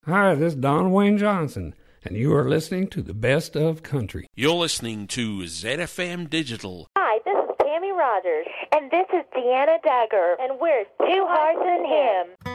Hi, this is Don Wayne Johnson, and you are listening to the Best of Country. You're listening to ZFM Digital. Hi, this is Tammy Rogers. And this is Deanna Dagger. And we're Two Hearts and Him.